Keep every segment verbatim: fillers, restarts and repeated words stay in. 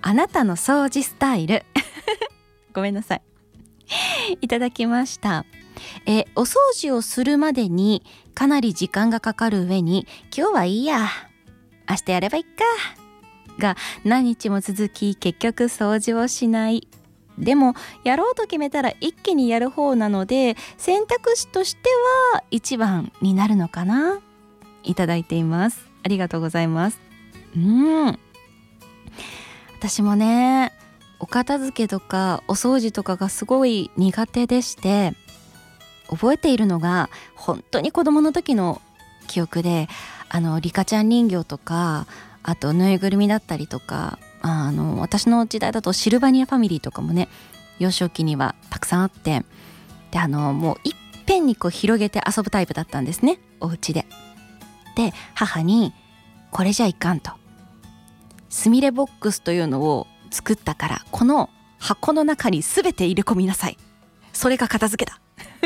あなたの掃除スタイルごめんなさいいただきました。えお掃除をするまでにかなり時間がかかる上に、今日はいいや明日やればいいかが何日も続き、結局掃除をしない。でもやろうと決めたら一気にやる方なので、選択肢としては一番になるのかな。いただいています。ありがとうございます。うん私もね、お片付けとかお掃除とかがすごい苦手でして、覚えているのが本当に子供の時の記憶で、あのリカちゃん人形とか、あとぬいぐるみだったりとか、あの私の時代だとシルバニアファミリーとかもね、幼少期にはたくさんあって、であのもういっぺんにこう広げて遊ぶタイプだったんですね、お家で。で母にこれじゃいかんと、スミレボックスというのを作ったから、この箱の中に全て入れ込みなさい、それが片付けだ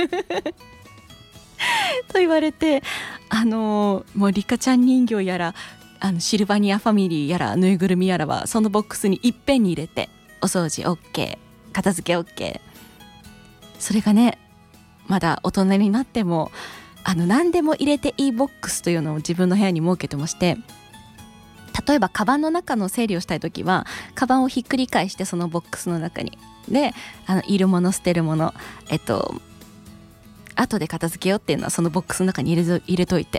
と言われて、あのもうリカちゃん人形やら、あのシルバニアファミリーやらぬいぐるみやらはそのボックスにいっぺんに入れて、お掃除 OK、 片付け OK。 それがね、まだ大人になってもあの何でも入れていいボックスというのを自分の部屋に設けてまして、例えばカバンの中の整理をしたいときはカバンをひっくり返して、そのボックスの中にで、あのいるもの捨てるもの、えっと後で片付けようっていうのはそのボックスの中に入れと、入れといて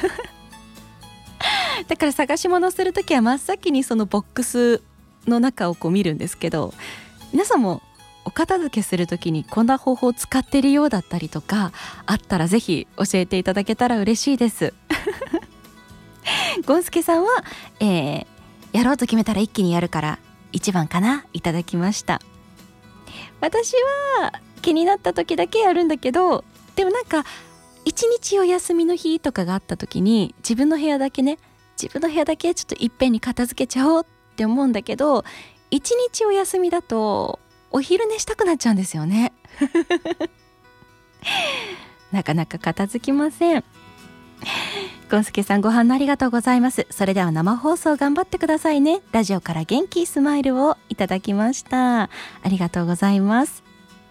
だから探し物するときは真っ先にそのボックスの中をこう見るんですけど、皆さんもお片付けするときにこんな方法を使ってるようだったりとかあったら、ぜひ教えていただけたら嬉しいですゴンスケさんは、えー、やろうと決めたら一気にやるから一番かな、いただきました。私は気になった時だけやるんだけど、でもなんか一日お休みの日とかがあった時に、自分の部屋だけね自分の部屋だけちょっといっぺんに片付けちゃおうって思うんだけど、一日お休みだとお昼寝したくなっちゃうんですよねなかなか片付きません。ゴンスケさん、ご飯のありがとうございます。それでは生放送頑張ってくださいね。ラジオから元気スマイルをいただきました。ありがとうございます。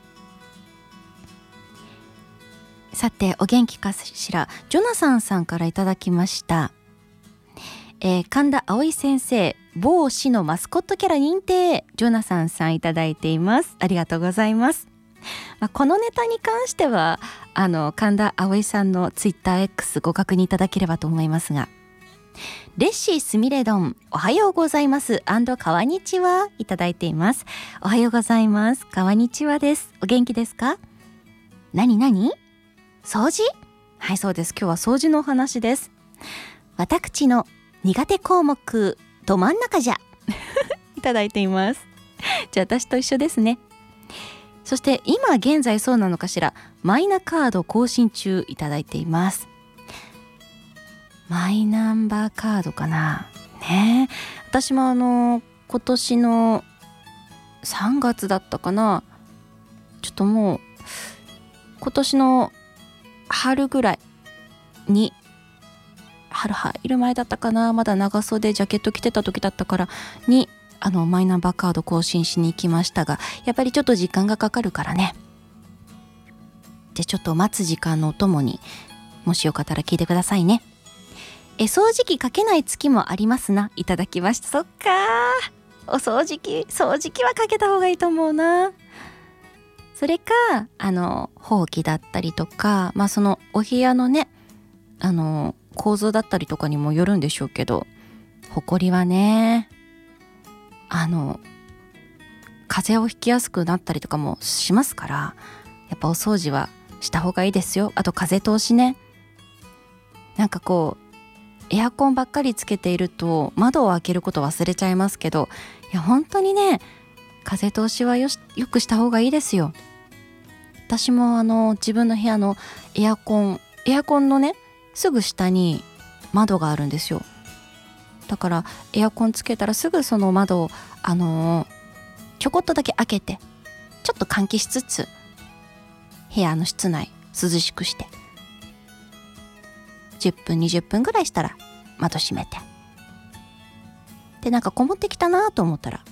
さてお元気かしら。ジョナサンさんからいただきました。えー、神田葵先生、某市のマスコットキャラ認定。ジョナサンさんいただいています。ありがとうございます。まあ、このネタに関してはあの神田葵さんのツイッター X ご確認いただければと思いますが、レッシーすみれどんおはようございます&かわにちはいただいています。おはようございます、かわにちはです。お元気ですか？なになに？掃除？はい、そうです。今日は掃除のお話です。私の苦手項目ど真ん中じゃいただいています。じゃあ私と一緒ですね。そして今現在そうなのかしら、マイナカード更新中いただいています。マイナンバーカードかなね。私もあの今年のさんがつだったかな、ちょっともう今年の春ぐらいに、春入る前だったかな、まだ長袖ジャケット着てた時だったからに、あのマイナンバーカード更新しに行きましたが、やっぱりちょっと時間がかかるからね。でちょっと待つ時間のお供に、もしよかったら聞いてくださいね。え掃除機かけない月もありますな、いただきました。そっかー、お掃除機掃除機はかけた方がいいと思うな。それかあのほうきだったりとか、まあそのお部屋のねあの構造だったりとかにもよるんでしょうけど、ほこりはねあの風邪をひきやすくなったりとかもしますから、やっぱお掃除はした方がいいですよ。あと風通しね、なんかこうエアコンばっかりつけていると窓を開けること忘れちゃいますけど、いや本当にね風通しはよしよくした方がいいですよ。私もあの自分の部屋のエアコンエアコンのねすぐ下に窓があるんですよ。だからエアコンつけたらすぐその窓をあのー、ちょこっとだけ開けて、ちょっと換気しつつ部屋の室内涼しくして、じゅっぷんにじゅっぷんぐらいしたら窓閉めて、でなんかこもってきたなと思ったら